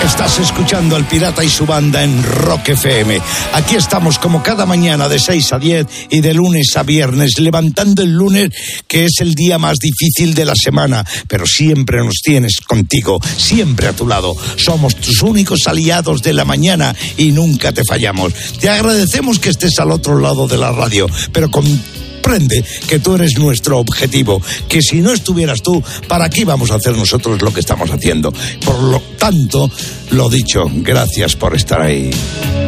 Estás escuchando al Pirata y su banda en Rock FM. Aquí estamos como cada mañana de 6 a 10 y de lunes a viernes, levantando el lunes, que es el día más difícil de la semana, pero siempre nos tienes contigo, siempre a tu lado. Somos tus únicos aliados de la mañana y nunca te fallamos. Te agradecemos que estés al otro lado de la radio, pero comprende que tú eres nuestro objetivo, que si no estuvieras tú, ¿para qué vamos a hacer nosotros lo que estamos haciendo? Por lo tanto, lo dicho, gracias por estar ahí.